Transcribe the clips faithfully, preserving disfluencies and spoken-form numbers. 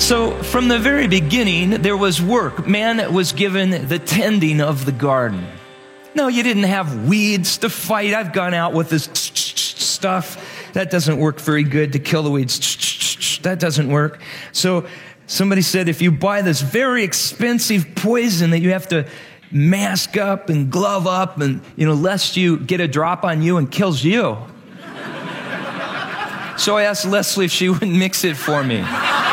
So from the very beginning, there was work. Man was given the tending of the garden. No, you didn't have weeds to fight. I've gone out with this stuff. That doesn't work very good to kill the weeds. That doesn't work. So somebody said, if you buy this very expensive poison that you have to mask up and glove up and, you know, lest you get a drop on you and kills you. So I asked Leslie if she would mix it for me.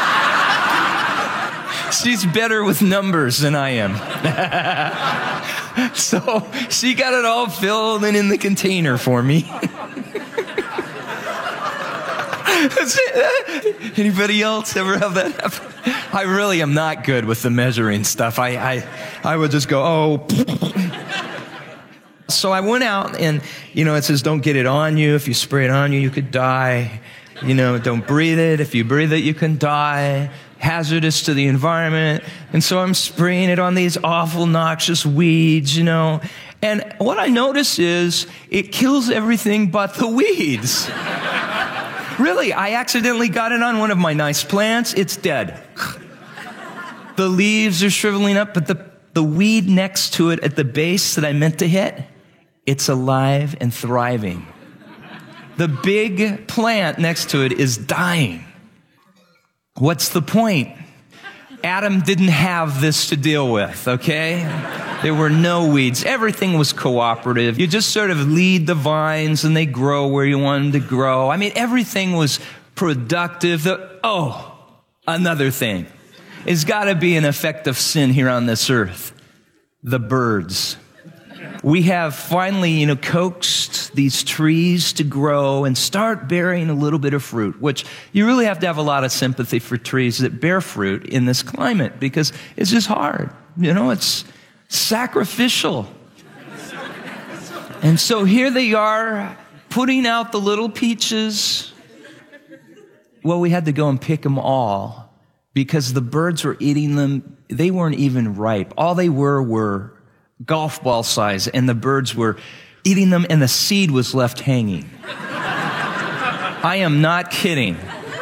She's better with numbers than I am. So she got it all filled and in the container for me. Anybody else ever have that happen? I really am not good with the measuring stuff. I, I, I would just go, oh. So I went out and, you know, it says don't get it on you. If you spray it on you, you could die. You know, don't breathe it. If you breathe it, you can die. Hazardous to the environment. And so I'm spraying it on these awful, noxious weeds, you know. And what I notice is it kills everything but the weeds. Really, I accidentally got it on one of my nice plants. It's dead. The leaves are shriveling up, but the, the weed next to it at the base that I meant to hit, it's alive and thriving. The big plant next to it is dying. What's the point? Adam didn't have this to deal with, okay? There were no weeds. Everything was cooperative. You just sort of lead the vines and they grow where you want them to grow. I mean, everything was productive. The, oh, another thing. It's got to be an effect of sin here on this earth. The birds. We have finally, you know, coaxed these trees to grow and start bearing a little bit of fruit, which you really have to have a lot of sympathy for trees that bear fruit in this climate because it's just hard. You know, it's sacrificial. And so here they are putting out the little peaches. Well, we had to go and pick them all because the birds were eating them. They weren't even ripe. All they were were golf ball size, and the birds were eating them, and the seed was left hanging. I am not kidding.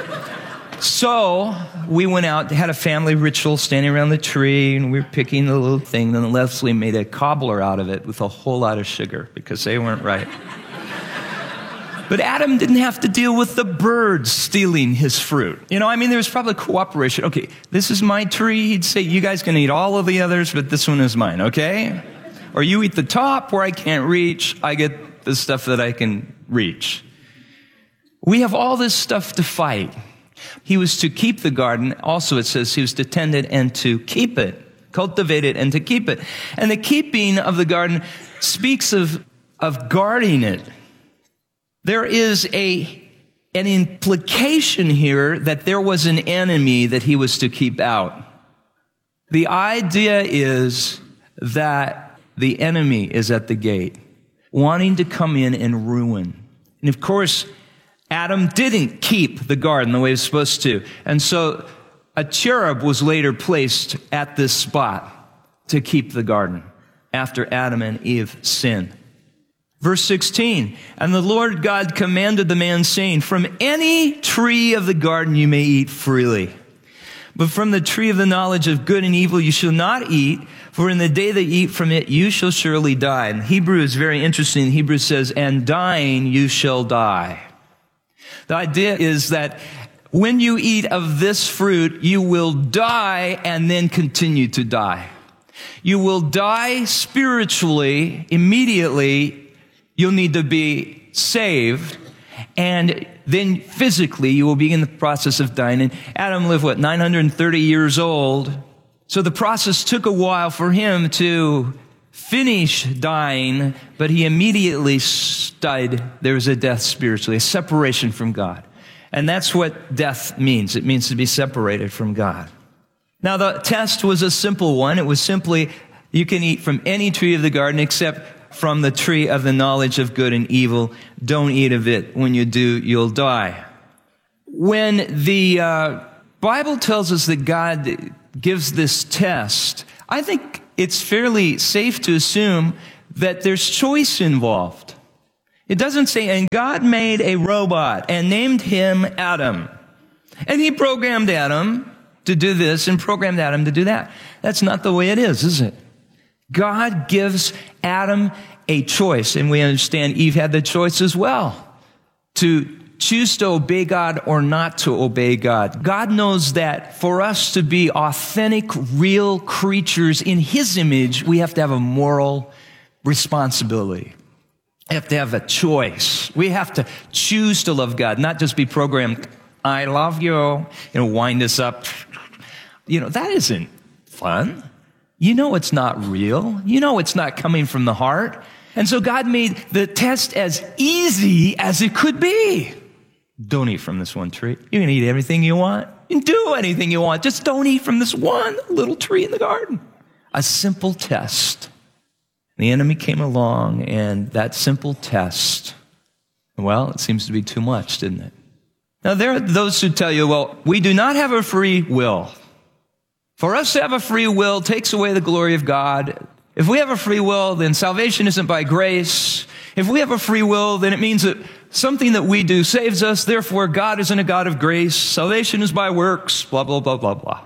So we went out, had a family ritual, standing around the tree, and we were picking the little thing, and then Leslie made a cobbler out of it with a whole lot of sugar because they weren't ripe. But Adam didn't have to deal with the birds stealing his fruit. You know, I mean, there was probably cooperation. Okay, this is my tree. He'd say, you guys can eat all of the others, but this one is mine, okay? Or you eat the top where I can't reach. I get the stuff that I can reach. We have all this stuff to fight. He was to keep the garden. Also, it says he was to tend it and to keep it, cultivate it and to keep it. And the keeping of the garden speaks of, of guarding it. There is a, an implication here that there was an enemy that he was to keep out. The idea is that the enemy is at the gate, wanting to come in and ruin. And of course, Adam didn't keep the garden the way he was supposed to. And so a cherub was later placed at this spot to keep the garden after Adam and Eve sinned. Verse sixteen, and the Lord God commanded the man, saying, from any tree of the garden you may eat freely, but from the tree of the knowledge of good and evil you shall not eat, for in the day that you eat from it you shall surely die. And Hebrew is very interesting. Hebrew says, and dying you shall die. The idea is that when you eat of this fruit, you will die and then continue to die. You will die spiritually immediately. You'll need to be saved, and then physically you will begin the process of dying. And Adam lived, what, nine hundred thirty years old? So the process took a while for him to finish dying, but he immediately died. There was a death spiritually, a separation from God. And that's what death means. It means to be separated from God. Now, the test was a simple one. It was simply, you can eat from any tree of the garden except from the tree of the knowledge of good and evil. Don't eat of it. When you do, you'll die. When the uh, Bible tells us that God gives this test, I think it's fairly safe to assume that there's choice involved. It doesn't say, and God made a robot and named him Adam. And he programmed Adam to do this and programmed Adam to do that. That's not the way it is, is it? God gives Adam a choice, and we understand Eve had the choice as well to choose to obey God or not to obey God. God knows that for us to be authentic, real creatures in His image, we have to have a moral responsibility. We have to have a choice. We have to choose to love God, not just be programmed, I love you, you know, wind us up. You know, that isn't fun. You know it's not real. You know it's not coming from the heart. And so God made the test as easy as it could be. Don't eat from this one tree. You can eat everything you want. You can do anything you want. Just don't eat from this one little tree in the garden. A simple test. The enemy came along, and that simple test, well, it seems to be too much, didn't it? Now, there are those who tell you, well, we do not have a free will. For us to have a free will takes away the glory of God. If we have a free will, then salvation isn't by grace. If we have a free will, then it means that something that we do saves us. Therefore, God isn't a God of grace. Salvation is by works, blah, blah, blah, blah, blah.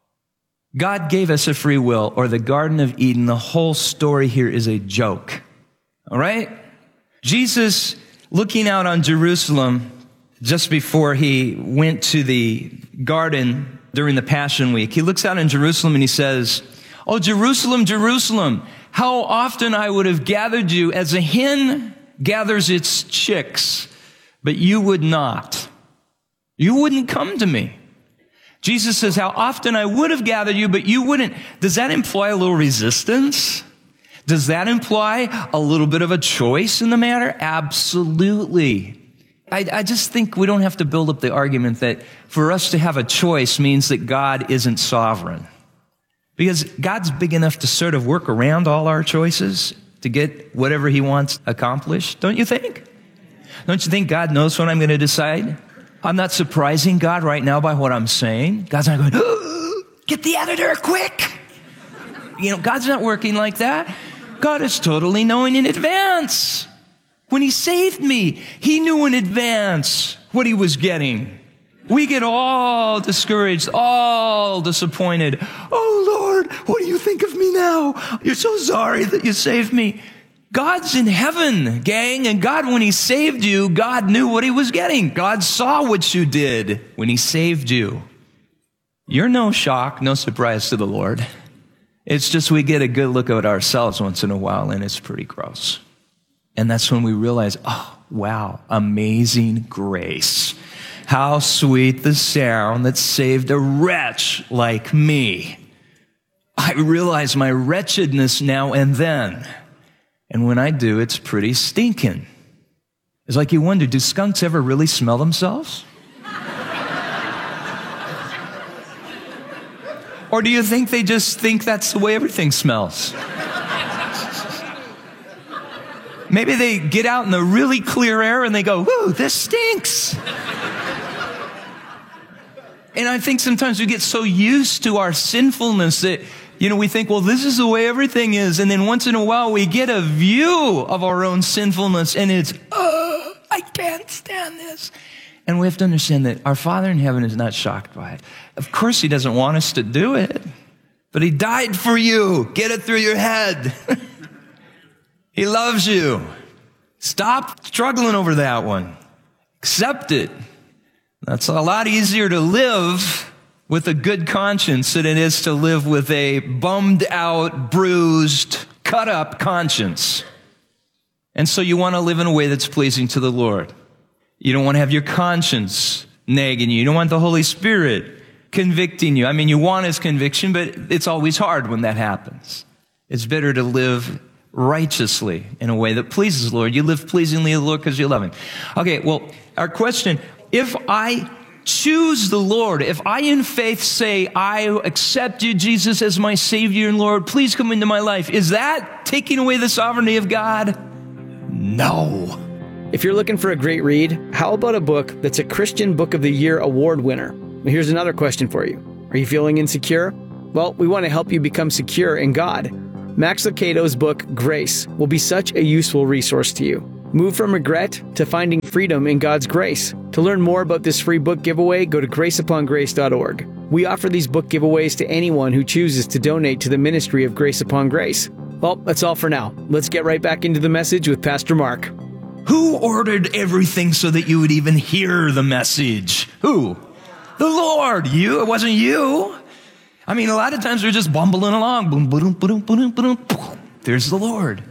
God gave us a free will, or the Garden of Eden. The whole story here is a joke. All right? Jesus, looking out on Jerusalem just before he went to the garden during the Passion Week, he looks out on Jerusalem and he says, "Oh, Jerusalem, Jerusalem, how often I would have gathered you as a hen gathers its chicks, but you would not. You wouldn't come to me." Jesus says, how often I would have gathered you, but you wouldn't. Does that imply a little resistance? Does that imply a little bit of a choice in the matter? Absolutely. I, I just think we don't have to build up the argument that for us to have a choice means that God isn't sovereign. Because God's big enough to sort of work around all our choices to get whatever He wants accomplished, don't you think? Don't you think God knows what I'm going to decide? I'm not surprising God right now by what I'm saying. God's not going, oh, get the editor quick. You know, God's not working like that. God is totally knowing in advance. When He saved me, He knew in advance what He was getting. We get all discouraged, all disappointed. Oh, Lord, what do you think of me now? You're so sorry that you saved me. God's in heaven, gang, and God, when He saved you, God knew what He was getting. God saw what you did when He saved you. You're no shock, no surprise to the Lord. It's just we get a good look at ourselves once in a while, and it's pretty gross. And that's when we realize, oh, wow, amazing grace. How sweet the sound that saved a wretch like me. I realize my wretchedness now and then. And when I do, it's pretty stinking. It's like you wonder, do skunks ever really smell themselves? Or do you think they just think that's the way everything smells? Maybe they get out in the really clear air and they go, whoo, this stinks. And I think sometimes we get so used to our sinfulness that, you know, we think, well, this is the way everything is. And then once in a while, we get a view of our own sinfulness, and it's, oh, I can't stand this. And we have to understand that our Father in heaven is not shocked by it. Of course, He doesn't want us to do it, but He died for you. Get it through your head. He loves you. Stop struggling over that one. Accept it. That's a lot easier to live with a good conscience than it is to live with a bummed out, bruised, cut up conscience. And so you want to live in a way that's pleasing to the Lord. You don't want to have your conscience nagging you. You don't want the Holy Spirit convicting you. I mean, you want His conviction, but it's always hard when that happens. It's better to live righteously in a way that pleases the Lord. You live pleasingly to the Lord because you love Him. Okay, well, our question, if I choose the Lord, if I in faith say, I accept you, Jesus, as my Savior and Lord, please come into my life, is that taking away the sovereignty of God? No. If you're looking for a great read, how about a book that's a Christian Book of the Year award winner? Here's another question for you. Are you feeling insecure? Well, we want to help you become secure in God. Max Lucado's book, Grace, will be such a useful resource to you. Move from regret to finding freedom in God's grace. To learn more about this free book giveaway, go to grace upon grace dot org. We offer these book giveaways to anyone who chooses to donate to the ministry of Grace Upon Grace. Well, that's all for now. Let's get right back into the message with Pastor Mark. Who ordered everything so that you would even hear the message? Who? The Lord. You? It wasn't you. I mean, a lot of times we're just bumbling along. Boom, boom, boom, boom, boom, boom. There's the Lord.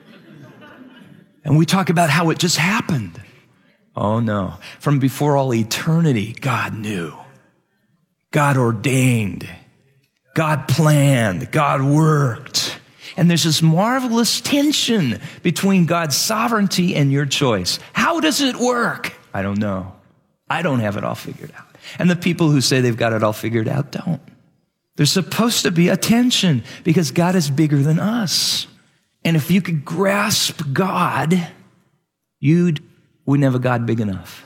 And we talk about how it just happened. Oh no. From before all eternity, God knew. God ordained. God planned. God worked. And there's this marvelous tension between God's sovereignty and your choice. How does it work? I don't know. I don't have it all figured out. And the people who say they've got it all figured out don't. There's supposed to be a tension because God is bigger than us. And if you could grasp God, you wouldn't have a God big enough.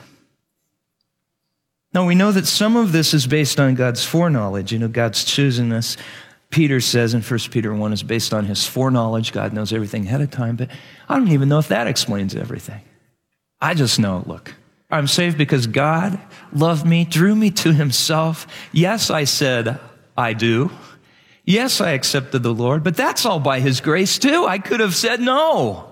Now, we know that some of this is based on God's foreknowledge. You know, God's chosen us. Peter says in First Peter one, is based on his foreknowledge. God knows everything ahead of time, but I don't even know if that explains everything. I just know, look, I'm saved because God loved me, drew me to himself. Yes, I said, I do. Yes, I accepted the Lord, but that's all by his grace too. I could have said no.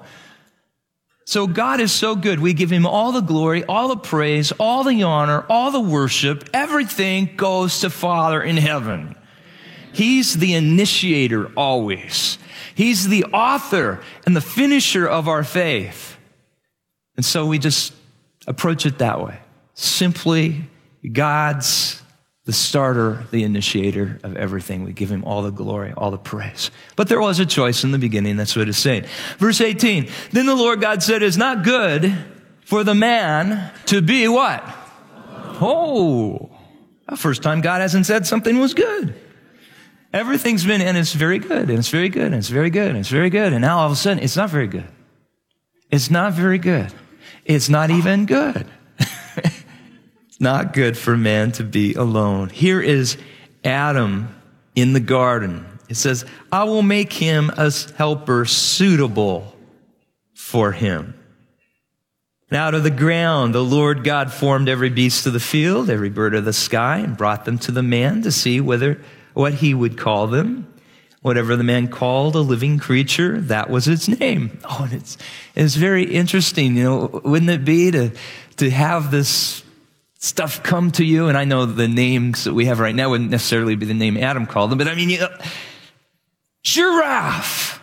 So God is so good. We give him all the glory, all the praise, all the honor, all the worship. Everything goes to Father in heaven. He's the initiator always. He's the author and the finisher of our faith. And so we just approach it that way. Simply, God's the starter, the initiator of everything. We give him all the glory, all the praise. But there was a choice in the beginning. That's what it's saying. Verse eighteen, then the Lord God said, it's not good for the man to be what? Oh, the first time God hasn't said something was good. Everything's been, and it's very good, and it's very good, and it's very good, and it's very good. And now all of a sudden, it's not very good. It's not very good. It's not even good. It's not good for man to be alone. Here is Adam in the garden. It says, I will make him a helper suitable for him. And out of the ground, the Lord God formed every beast of the field, every bird of the sky, and brought them to the man to see whether what he would call them. Whatever the man called a living creature, that was its name. Oh, and it's, it's very interesting, you know, wouldn't it be to, to have this stuff come to you? And I know the names that we have right now wouldn't necessarily be the name Adam called them, but I mean, you know, giraffe,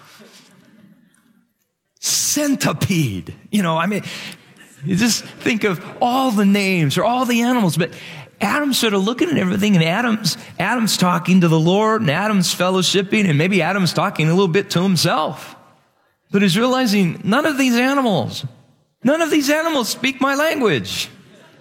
centipede, you know, I mean, you just think of all the names or all the animals, but Adam's sort of looking at everything, and Adam's, Adam's talking to the Lord, and Adam's fellowshipping, and maybe Adam's talking a little bit to himself. But he's realizing none of these animals, none of these animals speak my language.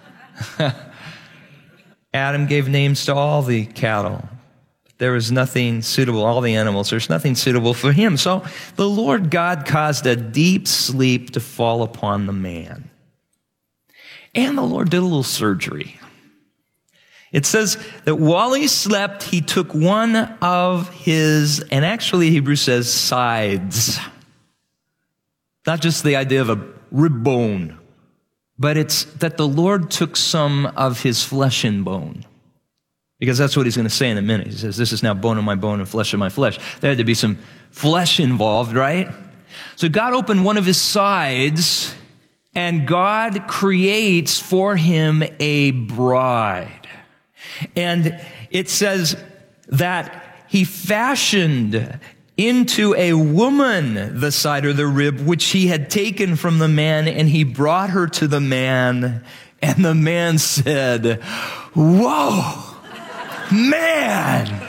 Adam gave names to all the cattle. There was nothing suitable, all the animals, there's nothing suitable for him. So the Lord God caused a deep sleep to fall upon the man. And the Lord did a little surgery. It says that while he slept, he took one of his, and actually Hebrew says sides. Not just the idea of a rib bone, but it's that the Lord took some of his flesh and bone. Because that's what he's going to say in a minute. He says, this is now bone of my bone and flesh of my flesh. There had to be some flesh involved, right? So God opened one of his sides, and God creates for him a bride. And it says that he fashioned into a woman the side or the rib which he had taken from the man, and he brought her to the man. And the man said, whoa, man.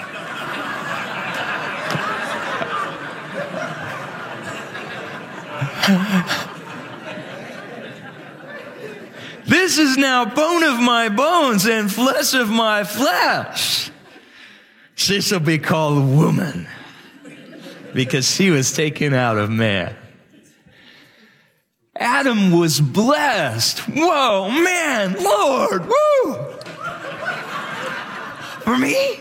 This is now bone of my bones and flesh of my flesh. She shall be called woman, because she was taken out of man. Adam was blessed. Whoa, man, Lord, woo! For me?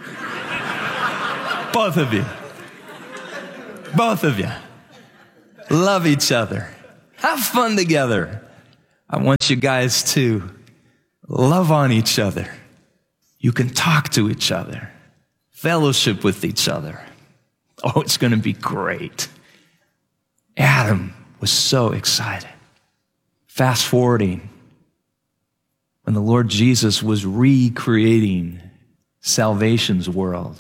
Both of you. Both of you. Love each other. Have fun together. I want you guys to love on each other. You can talk to each other, fellowship with each other. Oh, it's going to be great. Adam was so excited. Fast forwarding, when the Lord Jesus was recreating salvation's world,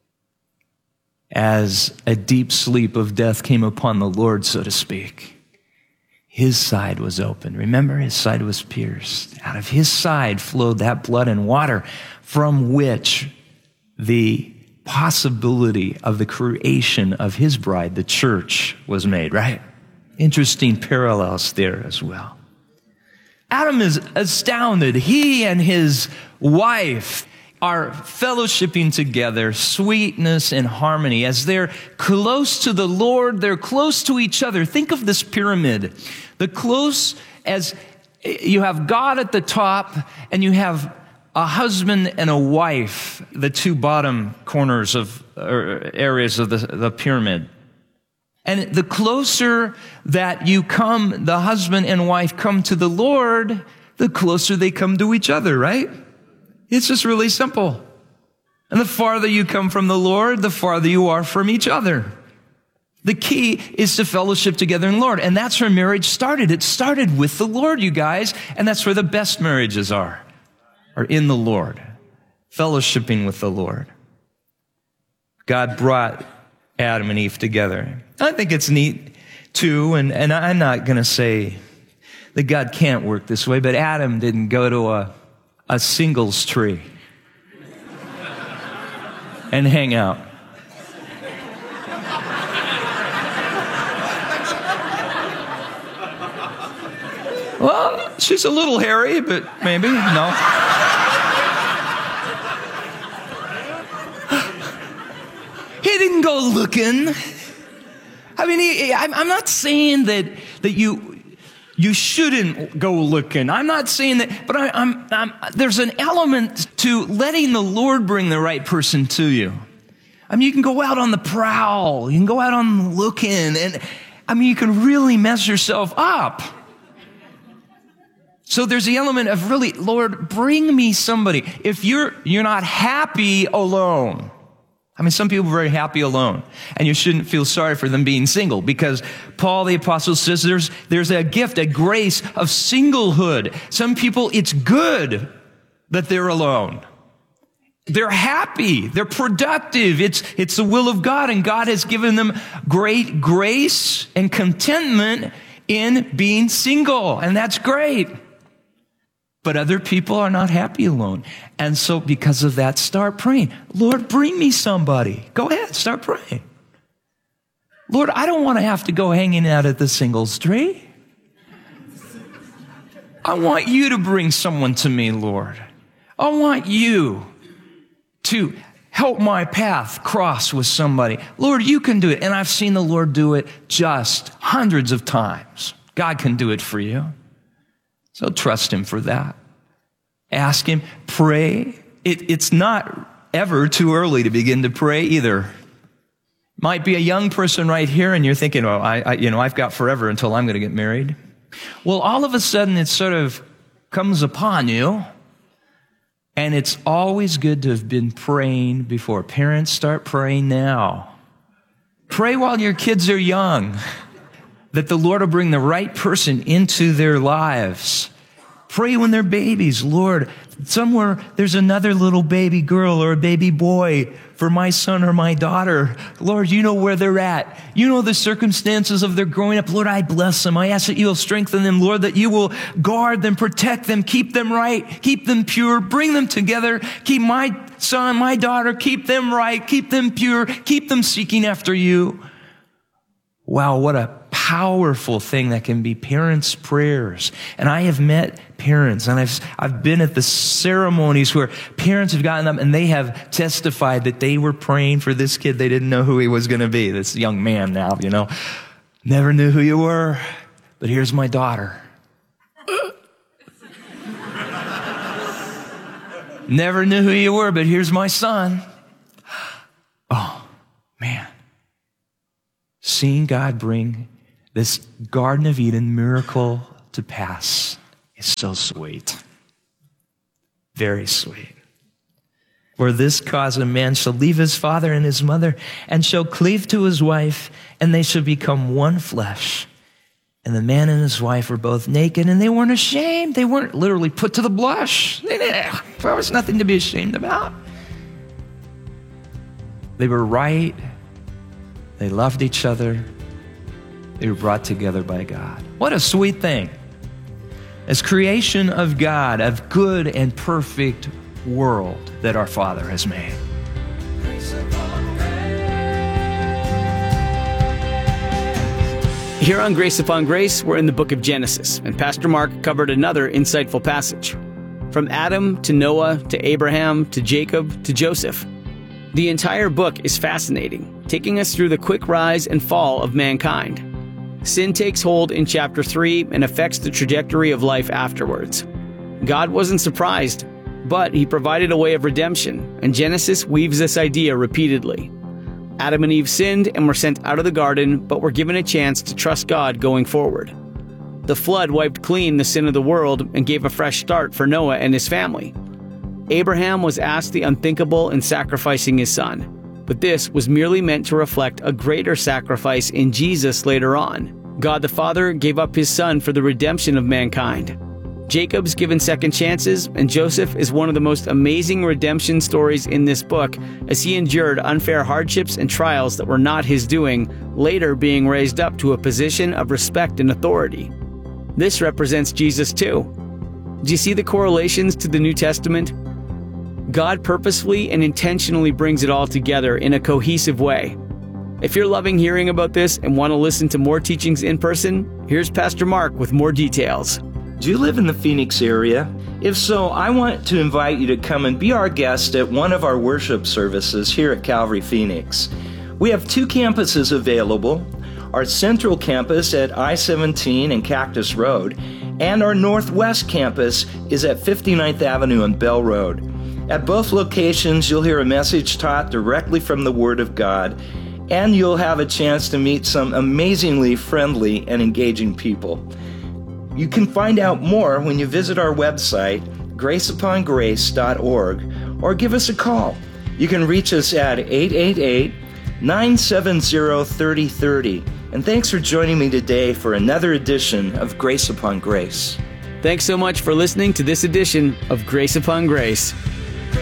as a deep sleep of death came upon the Lord, so to speak, his side was open. Remember, his side was pierced. Out of his side flowed that blood and water from which the possibility of the creation of his bride, the church, was made, right? Interesting parallels there as well. Adam is astounded. He and his wife are fellowshipping together, sweetness and harmony. As they're close to the Lord, they're close to each other. Think of this pyramid. The close as you have God at the top and you have a husband and a wife, the two bottom corners of or areas of the, the pyramid. And the closer that you come, the husband and wife come to the Lord, the closer they come to each other, right? It's just really simple. And the farther you come from the Lord, the farther you are from each other. The key is to fellowship together in the Lord. And that's where marriage started. It started with the Lord, you guys. And that's where the best marriages are, are in the Lord. Fellowshipping with the Lord. God brought Adam and Eve together. I think it's neat, too, and, and I'm not going to say that God can't work this way, but Adam didn't go to a, a singles tree and hang out. Well, she's a little hairy, but maybe, no. He didn't go looking. I mean, he, I'm, I'm not saying that that you you shouldn't go looking. I'm not saying that, but I, I'm, I'm there's an element to letting the Lord bring the right person to you. I mean, you can go out on the prowl, you can go out on looking, and I mean, you can really mess yourself up. So there's the element of really, Lord, bring me somebody. If you're you're not happy alone. I mean, some people are very happy alone, and you shouldn't feel sorry for them being single, because Paul the Apostle says there's, there's a gift, a grace of singlehood. Some people, it's good that they're alone. They're happy. They're productive. It's, it's the will of God, and God has given them great grace and contentment in being single, and that's great. But other people are not happy alone. And so because of that, start praying. Lord, bring me somebody. Go ahead, start praying. Lord, I don't want to have to go hanging out at the singles tree. I want you to bring someone to me, Lord. I want you to help my path cross with somebody. Lord, you can do it. And I've seen the Lord do it just hundreds of times. God can do it for you. So trust him for that. Ask him, pray. It, it's not ever too early to begin to pray either. Might be a young person right here and you're thinking, oh, I, I you know, I've got forever until I'm going to get married. Well, all of a sudden it sort of comes upon you, and it's always good to have been praying before. Parents, start praying now. Pray while your kids are young, that the Lord will bring the right person into their lives. Pray when they're babies. Lord, somewhere there's another little baby girl or a baby boy for my son or my daughter. Lord, you know where they're at. You know the circumstances of their growing up. Lord, I bless them. I ask that you will strengthen them. Lord, that you will guard them, protect them, keep them right, keep them pure, bring them together. Keep my son, my daughter, keep them right, keep them pure, keep them seeking after you. Wow, what a powerful thing that can be parents' prayers. And I have met parents, and I've I've been at the ceremonies where parents have gotten up and they have testified that they were praying for this kid. They didn't know who he was going to be. This young man now, you know. Never knew who you were, but here's my daughter. Never knew who you were, but here's my son. Oh, man. Seeing God bring this Garden of Eden miracle to pass is so sweet. Very sweet. For this cause a man shall leave his father and his mother and shall cleave to his wife, and they shall become one flesh. And the man and his wife were both naked, and they weren't ashamed. They weren't literally put to the blush. There was nothing to be ashamed about. They were right. They loved each other. They were brought together by God. What a sweet thing. As creation of God, of good and perfect world that our Father has made. Here on Grace Upon Grace, we're in the book of Genesis, and Pastor Mark covered another insightful passage. From Adam to Noah to Abraham to Jacob to Joseph. The entire book is fascinating, taking us through the quick rise and fall of mankind. Sin takes hold in chapter three and affects the trajectory of life afterwards. God wasn't surprised, but he provided a way of redemption, and Genesis weaves this idea repeatedly. Adam and Eve sinned and were sent out of the garden, but were given a chance to trust God going forward. The flood wiped clean the sin of the world and gave a fresh start for Noah and his family. Abraham was asked the unthinkable in sacrificing his son, but this was merely meant to reflect a greater sacrifice in Jesus later on. God the Father gave up his son for the redemption of mankind. Jacob's given second chances, and Joseph is one of the most amazing redemption stories in this book, as he endured unfair hardships and trials that were not his doing, later being raised up to a position of respect and authority. This represents Jesus too. Do you see the correlations to the New Testament? God purposefully and intentionally brings it all together in a cohesive way. If you're loving hearing about this and want to listen to more teachings in person, here's Pastor Mark with more details. Do you live in the Phoenix area? If so, I want to invite you to come and be our guest at one of our worship services here at Calvary Phoenix. We have two campuses available, our central campus at I seventeen and Cactus Road, and our northwest campus is at fifty-ninth Avenue and Bell Road. At both locations, you'll hear a message taught directly from the Word of God, and you'll have a chance to meet some amazingly friendly and engaging people. You can find out more when you visit our website, grace upon grace dot org, or give us a call. You can reach us at eight eight eight, nine seven zero, three zero three zero. And thanks for joining me today for another edition of Grace Upon Grace. Thanks so much for listening to this edition of Grace Upon Grace.